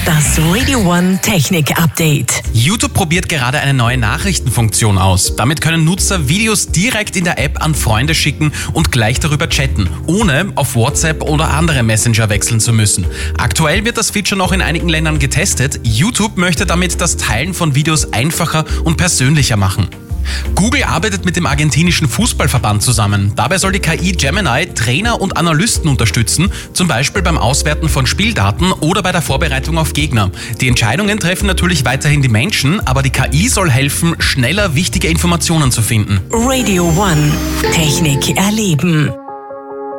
Das Radio One Technik Update. YouTube probiert gerade eine neue Nachrichtenfunktion aus. Damit können Nutzer Videos direkt in der App an Freunde schicken und gleich darüber chatten, ohne auf WhatsApp oder andere Messenger wechseln zu müssen. Aktuell wird das Feature noch in einigen Ländern getestet. YouTube möchte damit das Teilen von Videos einfacher und persönlicher machen. Google arbeitet mit dem argentinischen Fußballverband zusammen. Dabei soll die KI Gemini Trainer und Analysten unterstützen, zum Beispiel beim Auswerten von Spieldaten oder bei der Vorbereitung auf Gegner. Die Entscheidungen treffen natürlich weiterhin die Menschen, aber die KI soll helfen, schneller wichtige Informationen zu finden. Radio One Technik erleben.